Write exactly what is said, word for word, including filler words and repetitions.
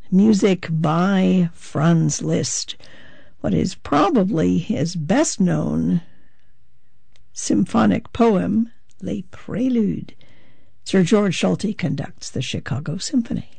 music by Franz Liszt, what is probably his best known symphonic poem, Les Préludes. Sir George Solti conducts the Chicago Symphony.